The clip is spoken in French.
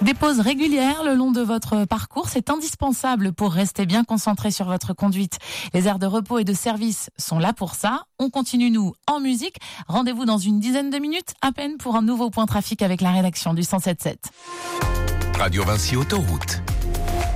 Des pauses régulières le long de votre parcours, c'est indispensable pour rester bien concentré sur votre conduite. Les aires de repos et de service sont là pour ça. On continue, nous, en musique. Rendez-vous dans une dizaine de minutes, à peine, pour un nouveau point trafic avec la rédaction du 107.7. Radio Vinci Autoroute.